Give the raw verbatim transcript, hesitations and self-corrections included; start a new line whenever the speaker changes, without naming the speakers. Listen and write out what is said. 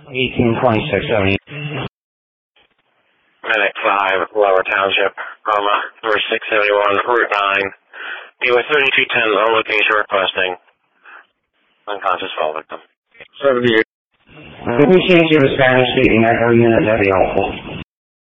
eighteen twenty-six seventy.
Medic five, Lower Township, Roma, number six seventy-one, Route nine. Be with thirty-two ten on location requesting. Unconscious fall victim.
seventy-eight. Let me change you to Spanish speaking. That unit, that'd be helpful.